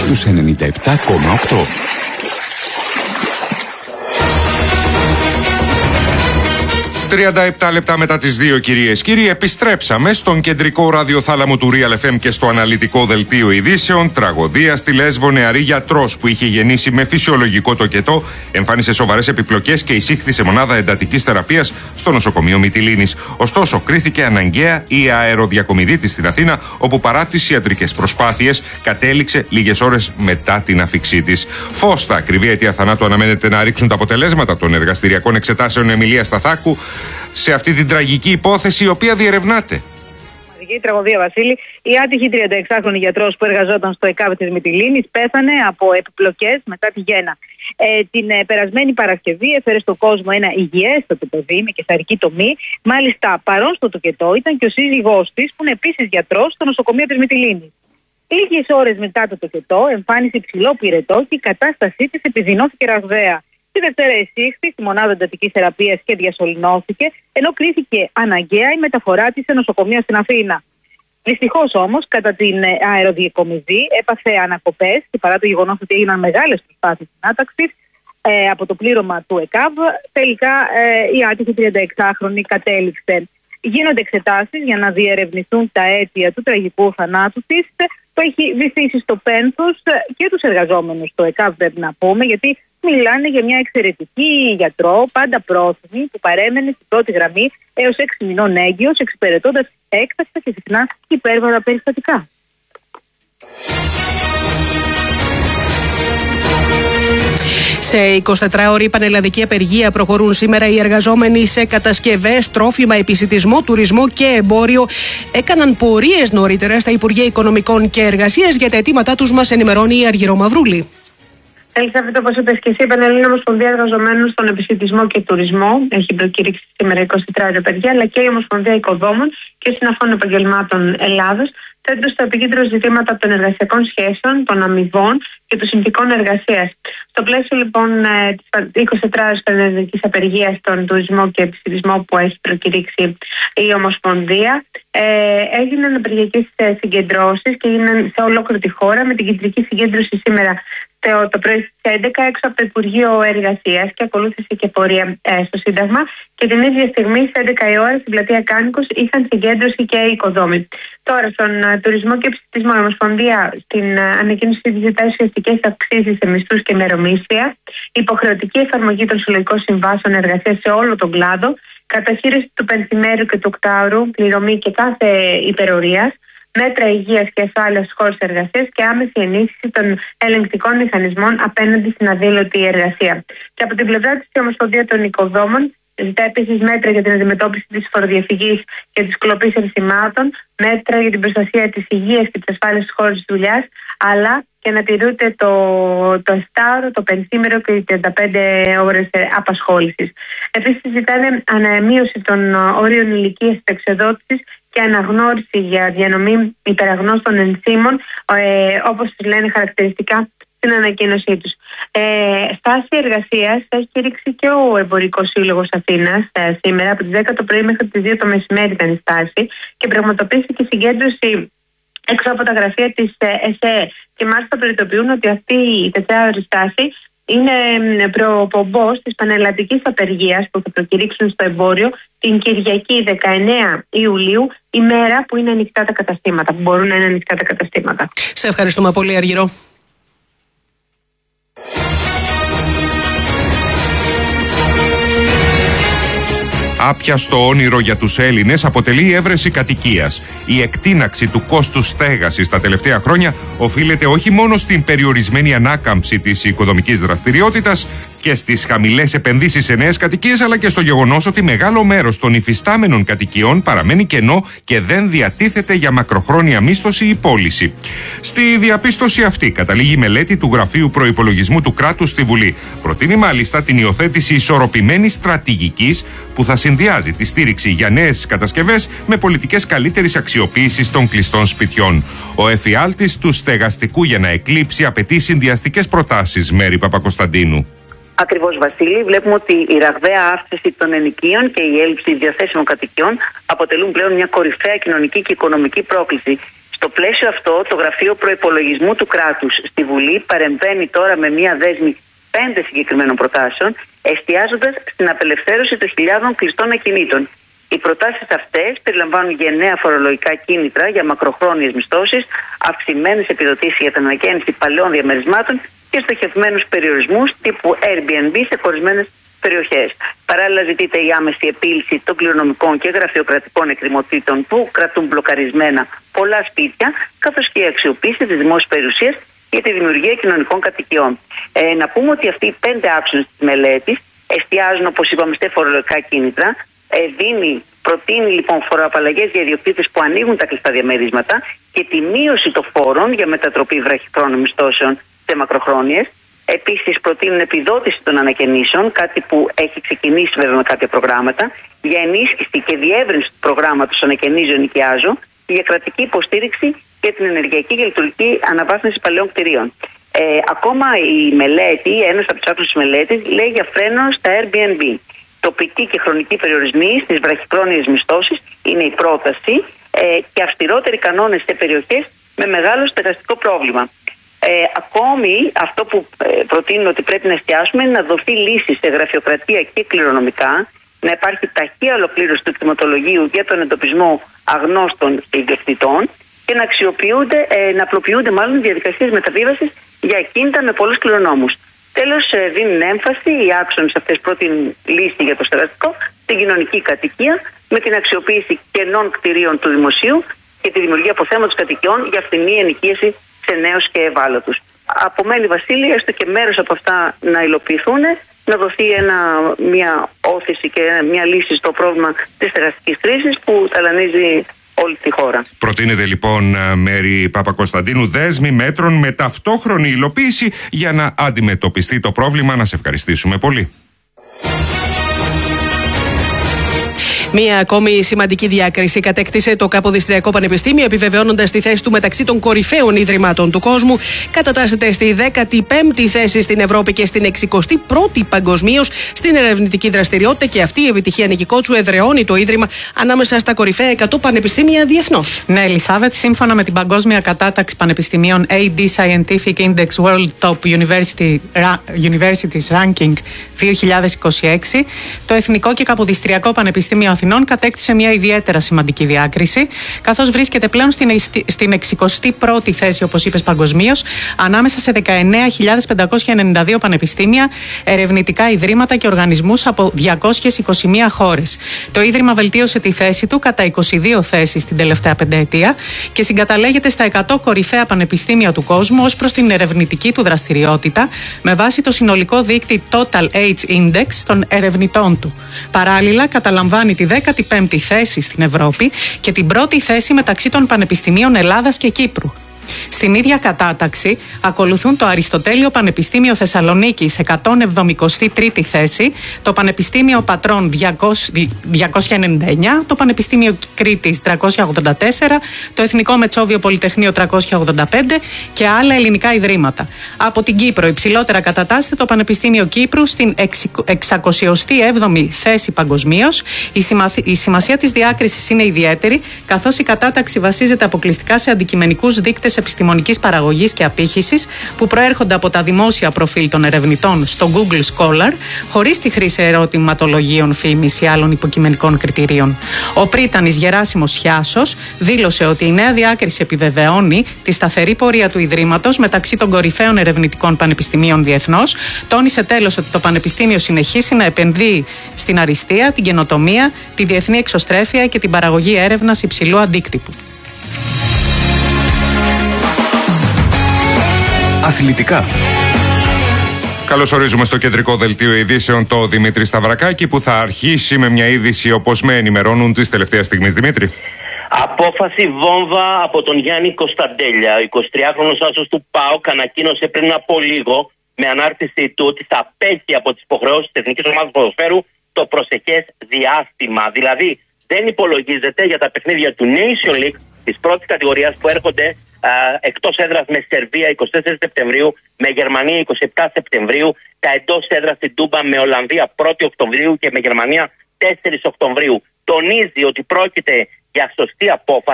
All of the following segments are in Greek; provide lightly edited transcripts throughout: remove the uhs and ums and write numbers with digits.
στους 97,8. 37 λεπτά μετά τις 2, κυρίες και κύριοι, επιστρέψαμε στον κεντρικό ραδιοθάλαμο του Real FM και στο αναλυτικό δελτίο ειδήσεων. Τραγωδία στη Λέσβο. Νεαρή γιατρός που είχε γεννήσει με φυσιολογικό τοκετό εμφάνισε σοβαρές επιπλοκές και εισήχθη σε μονάδα εντατικής θεραπείας στο νοσοκομείο Μυτιλήνης. Ωστόσο, κρίθηκε αναγκαία η αεροδιακομιδή της στην Αθήνα, όπου παρά τις ιατρικές προσπάθειες κατέληξε λίγες ώρες μετά την αφίξή της. Φως στα ακριβή αιτία θανάτου αναμένεται να ρίξουν τα αποτελέσματα των εργαστηριακών εξετάσεων Εμιλία Σταθάκου σε αυτή την τραγική υπόθεση, η οποία διερευνάται. Η τραγωδία, Βασίλη. Η άτυχη 36χρονη γιατρός που εργαζόταν στο ΕΚΑΒ της Μυτιλήνης πέθανε από επιπλοκές μετά τη γέννα. Την περασμένη Παρασκευή έφερε στον κόσμο ένα υγιέστατο παιδί με κεσαρική τομή. Μάλιστα, παρόν στο τοκετό ήταν και ο σύζυγός της, που είναι επίσης γιατρός στο νοσοκομείο της Μυτιλήνης. Λίγες ώρες μετά το τοκετό εμφάνισε υψηλό πυρετό και η κατάστασή της επιδεινώθηκε ραγδαία. Τη Δευτέρα εισήχθη στη μονάδα εντατικής θεραπείας και διασωληνώθηκε, ενώ κρίθηκε αναγκαία η μεταφορά της σε νοσοκομείο στην Αθήνα. Δυστυχώς όμως, κατά την αεροδιακομιδή έπαθε ανακοπές και παρά το γεγονός ότι έγιναν μεγάλες προσπάθειες συνάταξης από το πλήρωμα του ΕΚΑΒ, τελικά η άτυχη 36χρονη κατέληξε. Γίνονται εξετάσεις για να διερευνηθούν τα αίτια του τραγικού θανάτου της, που έχει βυθίσει στο πένθος και τους εργαζόμενους στο ΕΚΑΒ, πρέπει να πούμε, γιατί μιλάνε για μια εξαιρετική γιατρό, πάντα πρόθυμη, που παρέμενε στην πρώτη γραμμή έως 6 μηνών έγκυος, εξυπηρετώντας έκτακτα και συχνά υπέρβαρα περιστατικά. Σε 24ωρη πανελλαδική απεργία προχωρούν σήμερα οι εργαζόμενοι σε κατασκευές, τρόφιμα, επισιτισμό, τουρισμό και εμπόριο. Έκαναν πορείες νωρίτερα στα Υπουργεία Οικονομικών και Εργασίας. Για τα αιτήματά τους μας ενημερώνει η Αργυρό Μαυρούλη. Ελισάβετ, όπως είπες και εσύ, η Πανελλήνια Ομοσπονδία Εργαζομένων στον Επισιτισμό και Τουρισμό έχει προκήρυξει σήμερα 24ωρη απεργία, αλλά και η Ομοσπονδία Οικοδόμων και Συναφών Επαγγελμάτων Ελλάδος θέτουν στο επίκεντρο ζητήματα των εργασιακών σχέσεων, των αμοιβών και των συνθηκών εργασίας. Στο πλαίσιο λοιπόν της 24ωρης πανελλαδικής απεργίας στον τουρισμό και επισιτισμό που έχει προκηρύξει η Ομοσπονδία, έγιναν απεργιακές συγκεντρώσεις και έγιναν σε ολόκληρη τη χώρα, με την κεντρική συγκέντρωση σήμερα το πρωί στις 11 έξω από το Υπουργείο Εργασίας και ακολούθησε και πορεία στο Σύνταγμα, και την ίδια στιγμή στις 11 η ώρα στην πλατεία Κάνικος είχαν συγκέντρωση και οι οικοδόμοι. Τώρα, στον τουρισμό και επισιτισμό, η Ομοσπονδία στην ανακοίνωση της ζητάει ουσιαστικές αυξήσεις σε μισθούς και μερομίσθια, υποχρεωτική εφαρμογή των συλλογικών συμβάσεων εργασίας σε όλο τον κλάδο, καταχείριση του πενθημέρου και του οκτάωρου, πληρωμή και κάθε υπερορίας, μέτρα υγείας και ασφάλειας στους χώρους εργασίας και άμεση ενίσχυση των ελεγκτικών μηχανισμών απέναντι στην αδήλωτη εργασία. Και από την πλευρά της, η Ομοσπονδία των Οικοδόμων ζητά επίσης μέτρα για την αντιμετώπιση της φοροδιαφυγής και της κλοπής ενσημάτων, μέτρα για την προστασία της υγείας και της ασφάλειας στους χώρους της δουλειάς, αλλά και να τηρούνται το 7ωρο, το πενθήμερο και οι 35 ώρες απασχόλησης. Επίσης, ζητάνε αναμείωση των όριων ηλικίας συνταξιοδότησης και αναγνώριση για διανομή υπεραγνώστων ενσύμων, όπως τους λένε χαρακτηριστικά στην ανακοίνωσή τους. Στάση εργασίας έχει κηρύξει και ο Εμπορικός Σύλλογος Αθήνας σήμερα. Από τις 10 το πρωί μέχρι τις 2 το μεσημέρι ήταν η στάση και πραγματοποιήθηκε συγκέντρωση έξω από τα γραφεία της ΕΣΕ. Και μάλιστα προειδοποιούν ότι αυτή η 4ωρη στάση είναι προπομπός της πανελλαδικής απεργίας που θα προκηρύξουν στο εμπόριο την Κυριακή 19 Ιουλίου, η μέρα που είναι ανοιχτά τα καταστήματα, που μπορούν να είναι ανοιχτά τα καταστήματα. Σε ευχαριστούμε πολύ, Αργυρό. Άπιαστο όνειρο για τους Έλληνες αποτελεί η έβρεση κατοικίας. Η εκτείναξη του κόστους στέγασης τα τελευταία χρόνια οφείλεται όχι μόνο στην περιορισμένη ανάκαμψη της οικοδομικής δραστηριότητας και στις χαμηλές επενδύσεις σε νέες κατοικίες, αλλά και στο γεγονός ότι μεγάλο μέρος των υφιστάμενων κατοικιών παραμένει κενό και δεν διατίθεται για μακροχρόνια μίσθωση ή πώληση. Στη διαπίστωση αυτή καταλήγει η μελέτη του Γραφείου Προϋπολογισμού του Κράτους στη Βουλή. Προτείνει μάλιστα την υιοθέτηση ισορροπημένης στρατηγικής που θα συνδυάζει τη στήριξη για νέες κατασκευές με πολιτικές καλύτερης αξιοποίησης των κλειστών σπιτιών. Ο εφιάλτης του στεγαστικού για να εκλείψει απαιτεί συνδυαστικές προτάσεις. Μέρη Παπακοσταντίνου. Ακριβώς, Βασίλη. Βλέπουμε ότι η ραγδαία αύξηση των ενοικίων και η έλλειψη διαθέσιμων κατοικιών αποτελούν πλέον μια κορυφαία κοινωνική και οικονομική πρόκληση. Στο πλαίσιο αυτό, το Γραφείο Προϋπολογισμού του Κράτους στη Βουλή παρεμβαίνει τώρα με μια δέσμη 5 συγκεκριμένων προτάσεων, εστιάζοντας στην απελευθέρωση των χιλιάδων κλειστών ακινήτων. Οι προτάσεις αυτές περιλαμβάνουν γενναία φορολογικά κίνητρα για μακροχρόνιες μισθώσεις, αυξημένες επιδοτήσεις για την ανακαίνιση παλαιών διαμερισμάτων και στοχευμένους περιορισμούς τύπου Airbnb σε ορισμένες περιοχές. Παράλληλα, ζητείται η άμεση επίλυση των κληρονομικών και γραφειοκρατικών εκκρεμωτήτων που κρατούν μπλοκαρισμένα πολλά σπίτια, καθώς και η αξιοποίηση της δημόσιας περιουσίας για τη δημιουργία κοινωνικών κατοικιών. Να πούμε ότι αυτοί οι 5 άξονες της μελέτης εστιάζουν, όπως είπαμε, στα φορολογικά κίνητρα. Προτείνει λοιπόν φοροαπαλλαγές για ιδιοκτήτες που ανοίγουν τα κλειστά διαμερίσματα και τη μείωση των φόρων για μετατροπή βραχυχρόνων μισθώσεων σε μακροχρόνιες. Επίσης, προτείνουν επιδότηση των ανακαινήσεων, κάτι που έχει ξεκινήσει βέβαια με κάποια προγράμματα, για ενίσχυση και διεύρυνση του προγράμματος Ανακαινίζω Ενοικιάζω, για κρατική υποστήριξη και την ενεργειακή και λειτουργική αναβάθμιση παλαιών κτηρίων. Ακόμα η μελέτη, ένας από τους άξονες της μελέτης, λέει για φρένο στα Airbnb. Τοπικοί και χρονικοί περιορισμοί στις βραχυχρόνιες μισθώσεις είναι η πρόταση και αυστηρότεροι κανόνες σε περιοχές με μεγάλο στεγαστικό πρόβλημα. Ακόμη αυτό που προτείνω ότι πρέπει να εστιάσουμε είναι να δοθεί λύση σε γραφειοκρατία και κληρονομικά, να υπάρχει ταχεία ολοκλήρωση του κτηματολογίου για τον εντοπισμό αγνώστων ιδιοκτητών και να απλοποιούνται μάλλον διαδικασίες μεταβίβασης για ακίνητα με πολλούς κληρονόμους. Τέλος, δίνουν έμφαση οι άξονες αυτές πρότεινε λύση για το στεγαστικό στην κοινωνική κατοικία με την αξιοποίηση κενών κτηρίων του δημοσίου και τη δημιουργία αποθέματος κατοικιών για φθηνή ενοικίαση σε νέους και ευάλωτους. Απομένει, Βασίλη, έστω και μέρος από αυτά να υλοποιηθούν, να δοθεί μια όθηση και μια λύση στο πρόβλημα της στεγαστικής κρίσης που ταλανίζει όλη τη χώρα. Προτείνεται λοιπόν, Μέρη Παπακοσταντίνου, δέσμη μέτρων με ταυτόχρονη υλοποίηση για να αντιμετωπιστεί το πρόβλημα. Να σε ευχαριστήσουμε πολύ. Μία ακόμη σημαντική διάκριση κατέκτησε το Καποδιστριακό Πανεπιστήμιο, επιβεβαιώνοντας τη θέση του μεταξύ των κορυφαίων ιδρυμάτων του κόσμου. Κατατάσσεται στη 15η θέση στην Ευρώπη και στην 61η παγκοσμίως στην ερευνητική δραστηριότητα, και αυτή η επιτυχία νικικότσου εδραιώνει το ίδρυμα ανάμεσα στα κορυφαία 100 πανεπιστήμια διεθνώς. Ναι, Ελισάβετ, σύμφωνα με την Παγκόσμια Κατάταξη Πανεπιστημίων AD Scientific Index World Top Universities Ranking 2026, το Εθνικό και Καποδιστριακό Πανεπιστήμιο Αθηνών κατέκτησε μια ιδιαίτερα σημαντική διάκριση, καθώς βρίσκεται πλέον στην 61η θέση, όπως είπες, παγκοσμίως, ανάμεσα σε 19.592 πανεπιστήμια, ερευνητικά ιδρύματα και οργανισμούς από 221 χώρες. Το ίδρυμα βελτίωσε τη θέση του κατά 22 θέσεις την τελευταία πενταετία και συγκαταλέγεται στα 100 κορυφαία πανεπιστήμια του κόσμου ως προς την ερευνητική του δραστηριότητα, με βάση το συνολικό δείκτη Total Age Index των ερευνητών του. Παράλληλα, καταλαμβάνει τη 15η θέση στην Ευρώπη και την πρώτη θέση μεταξύ των πανεπιστημίων Ελλάδας και Κύπρου. Στην ίδια κατάταξη ακολουθούν το Αριστοτέλειο Πανεπιστήμιο Θεσσαλονίκης 173η θέση, το Πανεπιστήμιο Πατρών 299, το Πανεπιστήμιο Κρήτης 384, το Εθνικό Μετσόβιο Πολυτεχνείο 385 και άλλα ελληνικά ιδρύματα. Από την Κύπρο υψηλότερα κατατάσσεται το Πανεπιστήμιο Κύπρου στην 67η θέση παγκοσμίως. Η σημασία της διάκρισης είναι ιδιαίτερη, καθώς η κατάταξη βασίζεται αποκλειστικά σε αντικειμενικούς δείκτες επιστημονικής παραγωγής και απήχησης που προέρχονται από τα δημόσια προφίλ των ερευνητών στο Google Scholar, χωρίς τη χρήση ερωτηματολογίων, φήμης ή άλλων υποκειμενικών κριτηρίων. Ο πρίτανης Γεράσιμος Χιάσος δήλωσε ότι η νέα διάκριση επιβεβαιώνει τη σταθερή πορεία του Ιδρύματος μεταξύ των κορυφαίων ερευνητικών πανεπιστημίων διεθνώς. Τόνισε τέλος ότι το Πανεπιστήμιο συνεχίσει να επενδύει στην αριστεία, την καινοτομία, τη διεθνή εξωστρέφεια και την παραγωγή έρευνας υψηλού αντίκτυπου. Αθλητικά. Καλώς ορίζουμε στο κεντρικό δελτίο ειδήσεων το Δημήτρη Σταυρακάκη, που θα αρχίσει με μια είδηση όπως με ενημερώνουν τις τελευταίες στιγμές. Δημήτρη. Απόφαση βόμβα από τον Γιάννη Κωνσταντέλια. Ο 23χρονος άσος του ΠΑΟΚ ανακοίνωσε πριν από λίγο με ανάρτησή του ότι θα απέχει από τις υποχρεώσεις της Εθνικής Ομάδας Ποδοσφαίρου το προσεχές διάστημα. Δηλαδή δεν υπολογίζεται για τα παιχνίδια του Nation League της πρώτης κατηγορίας που έρχονται εκτός έδρας με Σερβία 24 Σεπτεμβρίου, με Γερμανία 27 Σεπτεμβρίου, τα εντός έδρας στην Τούμπα με Ολλανδία 1η Οκτωβρίου και με Γερμανία 4 Οκτωβρίου. Τονίζει ότι πρόκειται για σωστή απόφαση,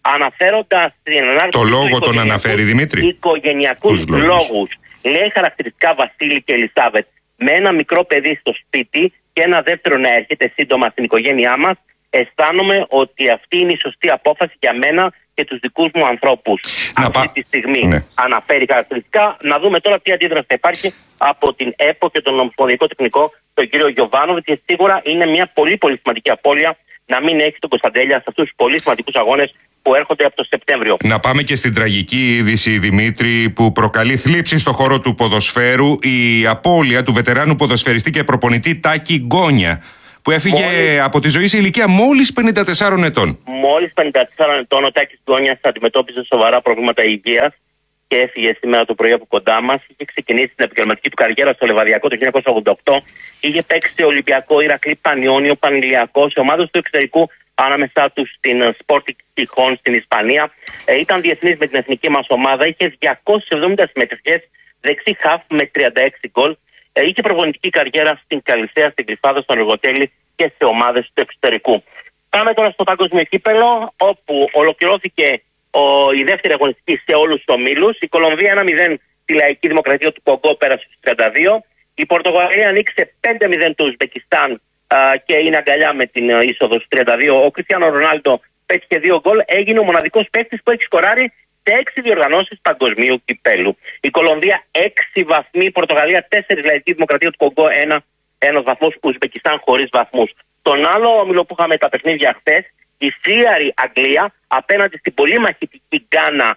αναφέροντας την ανάρτηση. Το λόγο τον αναφέρει, Δημήτρη. Οικογενειακούς λόγους. Λέει χαρακτηριστικά Βασίλη και Ελισάβετ. Με ένα μικρό παιδί στο σπίτι και ένα δεύτερο να έρχεται σύντομα στην οικογένειά μας, αισθάνομαι ότι αυτή είναι η σωστή απόφαση για μένα και τους δικούς μου ανθρώπους. Αυτή τη στιγμή αναφέρει χαρακτηριστικά. Να δούμε τώρα τι αντίδραση θα υπάρχει από την ΕΠΟ και τον Ομοσπονδιακό Τεχνικό, τον κύριο Γιοβάνοβιτ, και σίγουρα είναι μια πολύ σημαντική απώλεια να μην έχει τον Κωνσταντέλια σε αυτούς τους πολύ σημαντικούς αγώνες που έρχονται από το Σεπτέμβριο. Να πάμε και στην τραγική είδηση, Δημήτρη, που προκαλεί θλίψη στο χώρο του ποδοσφαίρου, η απώλεια του βετεράνου ποδοσφαιριστή και προπονητή Τάκη Γκόνια, που έφυγε από τη ζωή σε ηλικία μόλις 54 ετών. Μόλις 54 ετών ο Τάκης Γκόνιας αντιμετώπιζε σοβαρά προβλήματα υγείας και έφυγε σήμερα το πρωί από κοντά μας. Είχε ξεκινήσει την επαγγελματική του καριέρα στο Λεβαδιακό το 1988. Είχε παίξει σε Ολυμπιακό, Ηρακλή, Πανιόνιο, Πανηλιακό, σε ομάδες του εξωτερικού, ανάμεσά του στην Sporting Gijón στην Ισπανία. Ήταν διεθνής με την εθνική μας ομάδα. Είχε 270 συμμετοχές, δεξί χαφ με 36 γκολ. Είχε προπονητική καριέρα στην Καλυθέα, στην Γλυφάδα, στον Εργοτέλη και σε ομάδες του εξωτερικού. Πάμε τώρα στο παγκόσμιο κύπελλο, όπου ολοκληρώθηκε η δεύτερη αγωνιστική σε όλους τους ομίλους. Η Κολομβία 1-0 τη Λαϊκή Δημοκρατία του Κονγκό, πέρασε στους 32. Η Πορτογαλία ανοίξε 5-0 το Ουσμπεκιστάν και είναι αγκαλιά με την είσοδο στους 32. Ο Κριστιάνο Ρονάλντο πέτυχε 2 γκολ. Έγινε ο μοναδικός παίκτης που έχει σκοράρει σε 6 διοργανώσεις παγκοσμίου κυπέλου. Η Κολομβία 6 βαθμοί, η Πορτογαλία 4, Λαϊκή Δημοκρατία του Κονγκό 1 βαθμός, Ουσμπεκιστάν χωρίς βαθμούς. Τον άλλο όμιλο που είχαμε τα παιχνίδια χθες, η φλίαρη Αγγλία απέναντι στην πολύ μαχητική Γκάνα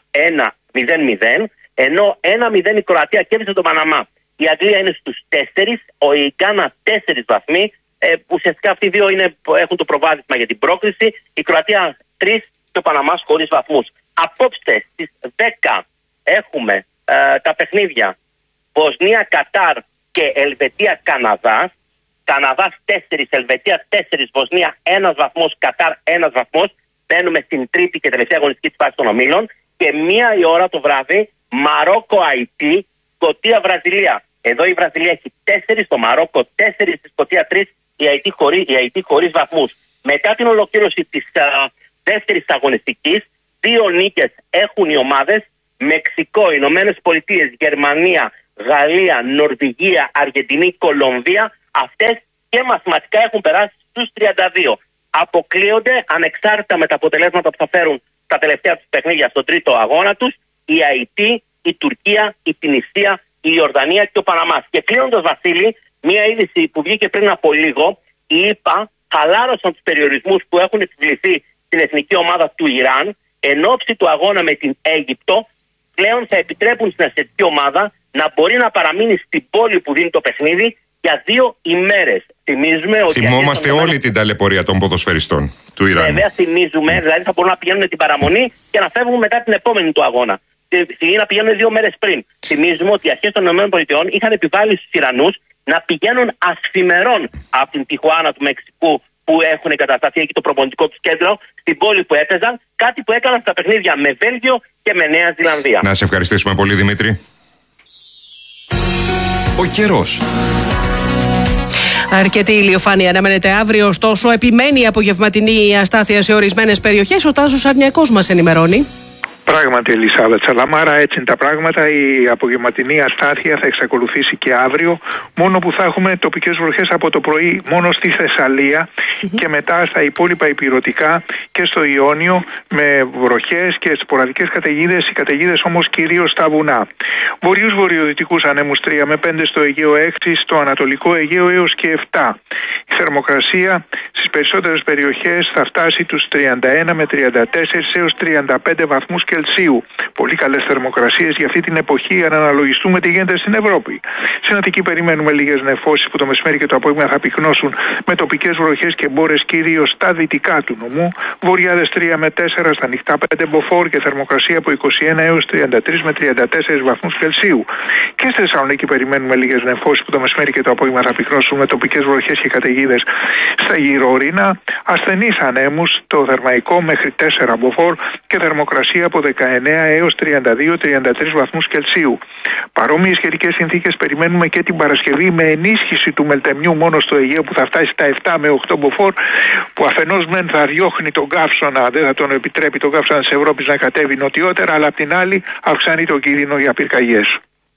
1-0-0, ενώ 1-0 η Κροατία κέρδισε τον Παναμά. Η Αγγλία είναι στους 4, η Γκάνα 4 βαθμοί. Ουσιαστικά αυτοί οι δύο έχουν το προβάδισμα για την πρόκριση. Η Κροατία 3 και ο Παναμάς χωρίς βαθμούς. Απόψε στις 10 έχουμε τα παιχνίδια Βοσνία, Κατάρ και Ελβετία, Καναδάς. Καναδάς 4, Ελβετία 4, Βοσνία 1 βαθμός, Κατάρ 1 βαθμός. Μπαίνουμε στην τρίτη και τελευταία αγωνιστική της φάσης των ομίλων. Και 1 η ώρα το βράδυ Μαρόκο, Αϊτή, Σκωτία, Βραζιλία. Εδώ η Βραζιλία έχει 4, το Μαρόκο 4, στη Σκωτία 3, η Αϊτή χωρίς βαθμούς. Μετά την ολοκλήρωση της δεύτερης αγωνιστικής, 2 νίκες έχουν οι ομάδες Μεξικό, Ηνωμένες Πολιτείες, Γερμανία, Γαλλία, Νορβηγία, Αργεντινή, Κολομβία. Αυτές και μαθηματικά έχουν περάσει στους 32. Αποκλείονται ανεξάρτητα με τα αποτελέσματα που θα φέρουν τα τελευταία τους παιχνίδια στον τρίτο αγώνα τους η Αϊτή, η Τουρκία, η Τινησία, η Ιορδανία και ο Παναμάς. Και κλείνοντας, Βασίλη, μία είδηση που βγήκε πριν από λίγο, οι ΗΠΑ χαλάρωσαν τους περιορισμούς που έχουν επιβληθεί στην εθνική ομάδα του Ιράν εν ώψη του αγώνα με την Αίγυπτο. Πλέον θα επιτρέπουν στην ασιατική ομάδα να μπορεί να παραμείνει στην πόλη που δίνει το παιχνίδι για 2 ημέρες. Θυμόμαστε όλη την ταλαιπωρία των ποδοσφαιριστών του Ιράν. Βέβαια, θυμίζουμε, δηλαδή θα μπορούν να πηγαίνουν την παραμονή και να φεύγουν μετά την επόμενη του αγώνα. Ή να πηγαίνουν 2 μέρες πριν. Θυμίζουμε ότι οι αρχές των ΗΠΑ είχαν επιβάλει στους Ιρανούς να πηγαίνουν ασφημερών από την Τιχουάνα του Μεξικού, που έχουν εγκατασταθεί εκεί το προπονητικό του κέντρο, στην πόλη που έπαιζαν, κάτι που έκαναν στα παιχνίδια με Βέλγιο και με Νέα Ζηλανδία. Να σε ευχαριστήσουμε πολύ, Δημήτρη. Ο καιρός. Αρκετή ηλιοφάνεια αναμένεται αύριο, ωστόσο επιμένει η απογευματινή αστάθεια σε ορισμένες περιοχές. Ο Τάσος Αρνιακός μας ενημερώνει. Πράγματι, Ελισάβετ Σαλαμάρα, έτσι είναι τα πράγματα. Η απογευματινή αστάθεια θα εξακολουθήσει και αύριο, μόνο που θα έχουμε τοπικές βροχές από το πρωί μόνο στη Θεσσαλία και μετά στα υπόλοιπα ηπειρωτικά και στο Ιόνιο με βροχές και σποραδικές καταιγίδες. Οι καταιγίδες όμως κυρίως στα βουνά. Βορείους βορειοδυτικούς ανέμους 3 με 5 στο Αιγαίο 6, στο Ανατολικό Αιγαίο έως και 7. Η θερμοκρασία στις περισσότερες περιοχές θα φτάσει τους 31 με 34 έως 35 βαθμούς Κελσίου. Πολύ καλές θερμοκρασίες για αυτή την εποχή, αν αναλογιστούμε τι γίνεται στην Ευρώπη. Στην Αττική περιμένουμε λίγες νεφώσεις που το μεσημέρι και το απόγευμα θα πυκνώσουν με τοπικές βροχές και μπόρες κυρίως στα δυτικά του νομού. Βορειάδες 3 με 4, στα νυχτά 5 μποφόρ και θερμοκρασία από 21 έως 33 με 34 βαθμούς Κελσίου. Και στη Θεσσαλονίκη περιμένουμε λίγες νεφώσεις που το μεσημέρι και το απόγευμα θα πυκνώσουν με τοπικές βροχές και καταιγίδες στα γύρω ορεινά. Ασθενείς ανέμους, το Θερμαϊκό μέχρι 4 μποφόρ και θερμοκρασία από 19 έως 32-33 βαθμούς Κελσίου. Παρόμοιες καιρικές συνθήκες περιμένουμε και την Παρασκευή, με ενίσχυση του μελτεμιού μόνο στο Αιγαίο που θα φτάσει στα 7 με 8 μποφόρ, που αφενός μεν θα διώχνει τον καύσωνα, δεν θα τον επιτρέπει τον καύσωνα της Ευρώπης να κατέβει νοτιότερα, αλλά απ' την άλλη αυξάνει το κίνδυνο για πυρκαγιές.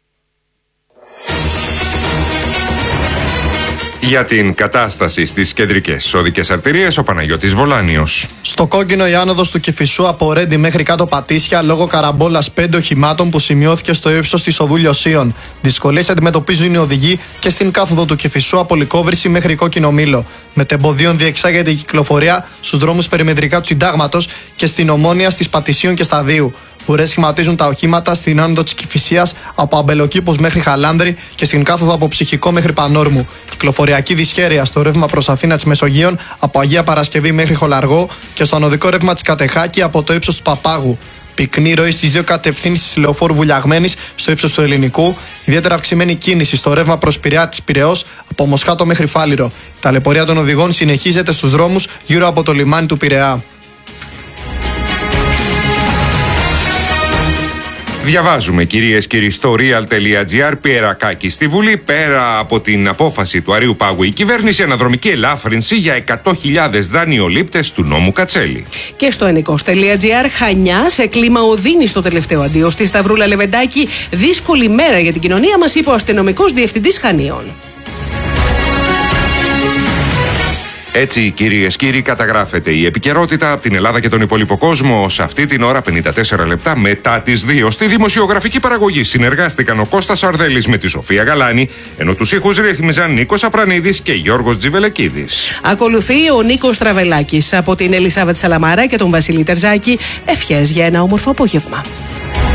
Για την κατάσταση στις κεντρικές οδικές αρτηρίες, ο Παναγιώτης Βολάνιος. Στο κόκκινο η άνοδος του Κηφισού από Ρέντι μέχρι κάτω Πατήσια λόγω καραμπόλας 5 οχημάτων που σημειώθηκε στο ύψος της οδού Λιωσίων. Δυσκολίες αντιμετωπίζουν οι οδηγοί και στην κάθοδο του Κηφισού από Λυκόβρηση μέχρι Κόκκινο Μήλο. Μετεμποδίων διεξάγεται η κυκλοφορία στους δρόμους περιμετρικά του Συντάγματος και στην Ομόνια, στις Πατησίων και Σταδίου. Ουρές σχηματίζουν τα οχήματα στην άνοδο της Κηφισίας από Αμπελοκήπους μέχρι Χαλάνδρη και στην κάθοδο από Ψυχικό μέχρι Πανόρμου. Κυκλοφοριακή δυσχέρεια στο ρεύμα προς Αθήνα της Μεσογείων από Αγία Παρασκευή μέχρι Χολαργό και στο ανωδικό ρεύμα της Κατεχάκη από το ύψος του Παπάγου. Πυκνή ροή στις δύο κατευθύνσεις λεωφόρου Βουλιαγμένης στο ύψος του Ελληνικού. Ιδιαίτερα αυξημένη κίνηση στο ρεύμα προς Πειραιά της Πειραιώς από Μοσχάτο μέχρι Φάληρο. Η ταλαιπωρία των οδηγών συνεχίζεται στους δρόμους γύρω από το λιμάνι του Πειραιά. Διαβάζουμε, κυρίες και κύριοι, στο real.gr, Πιερακάκη στη Βουλή. Πέρα από την απόφαση του Αρείου Πάγου, η κυβέρνηση αναδρομική ελάφρυνση για 100.000 δανειολήπτες του νόμου Κατσέλη. Και στο ενικός.gr, Χανιά σε κλίμα οδύνη στο τελευταίο αντίο. Στη Σταυρούλα Λεβεντάκη, δύσκολη μέρα για την κοινωνία, μας είπε ο αστυνομικός διευθυντής Χανίων. Έτσι, κυρίες και κύριοι, καταγράφεται η επικαιρότητα από την Ελλάδα και τον υπόλοιπο κόσμο. Σε αυτή την ώρα, 54 λεπτά μετά τις 2. Στη δημοσιογραφική παραγωγή συνεργάστηκαν ο Κώστας Αρδέλης με τη Σοφία Γαλάνη, ενώ τους ήχους ρύθμιζαν Νίκος Απρανίδης και Γιώργος Τζιβελεκίδης. Ακολουθεί ο Νίκος Τραβελάκης. Από την Ελισάβετ Σαλαμάρα και τον Βασίλη Τερζάκη, ευχές για ένα όμορφο απόγευμα.